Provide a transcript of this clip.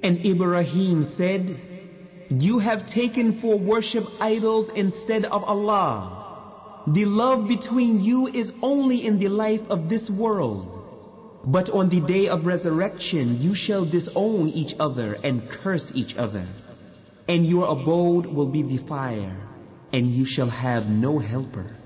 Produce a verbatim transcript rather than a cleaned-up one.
And Ibrahim said, "You have taken for worship idols instead of Allah. The love between you is only in the life of this world. But on the day of resurrection you shall disown each other and curse each other. And your abode will be the fire, and you shall have no helper."